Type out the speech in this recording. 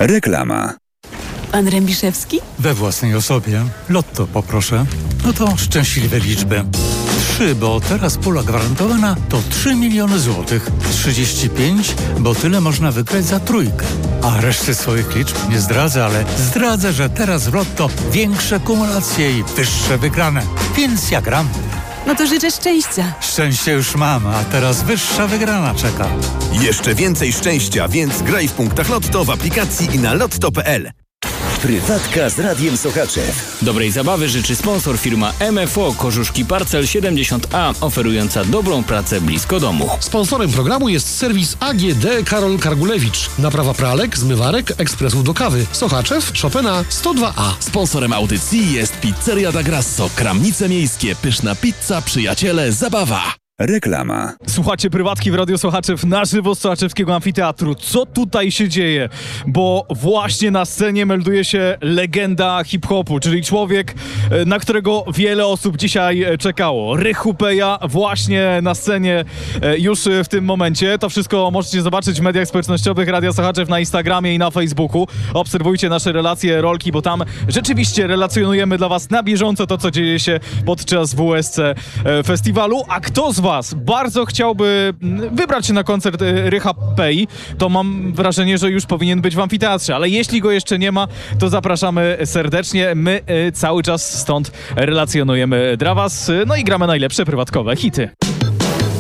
Reklama. Pan Rębiszewski? We własnej osobie. Lotto poproszę. No to szczęśliwe liczby. 3, bo teraz pula gwarantowana to 3 miliony złotych. 35, bo tyle można wygrać za trójkę. A reszty swoich liczb nie zdradzę, ale zdradzę, że teraz w Lotto większe kumulacje i wyższe wygrane. Więc ja gram. No to życzę szczęścia. Szczęście już mam, a teraz wyższa wygrana czeka. Jeszcze więcej szczęścia, więc graj w punktach Lotto w aplikacji i na lotto.pl. Prywatka z Radiem Sochaczew. Dobrej zabawy życzy sponsor firma MFO Kożuszki Parcel 70A, oferująca dobrą pracę blisko domu. Sponsorem programu jest serwis AGD Karol Kargulewicz. Naprawa pralek, zmywarek, ekspresów do kawy. Sochaczew, Chopina 102A. Sponsorem audycji jest Pizzeria da Grasso, Kramnice Miejskie, pyszna pizza, przyjaciele, zabawa. Reklama. Słuchacie Prywatki w Radiu Sochaczew na żywo z Sochaczewskiego Amfiteatru. Co tutaj się dzieje? Bo właśnie na scenie melduje się legenda hip-hopu, czyli człowiek, na którego wiele osób dzisiaj czekało. Rychu Peja właśnie na scenie już w tym momencie. To wszystko możecie zobaczyć w mediach społecznościowych Radia Sochaczew na Instagramie i na Facebooku. Obserwujcie nasze relacje, rolki, bo tam rzeczywiście relacjonujemy dla was na bieżąco to, co dzieje się podczas WSC Festiwalu. A kto z was bardzo chciałby wybrać się na koncert Rycha Pei, to mam wrażenie, że już powinien być w amfiteatrze, ale jeśli go jeszcze nie ma, to zapraszamy serdecznie. My cały czas stąd relacjonujemy dla was, no i gramy najlepsze prywatkowe hity.